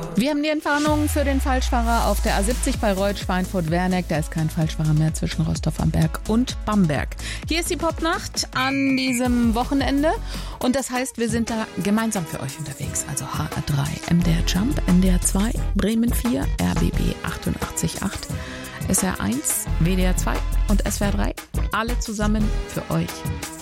Wir haben die Entwarnung für den Falschfahrer auf der A70 bei Reut-Schweinfurt-Werneck. Da ist kein Falschfahrer mehr zwischen Rostov am Berg und Bamberg. Hier ist die Popnacht an diesem Wochenende. Und das heißt, wir sind da gemeinsam für euch unterwegs. Also HR3, MDR Jump, NDR 2, Bremen 4, RBB 88.8, SR 1, WDR 2 und SWR 3. Alle zusammen für euch.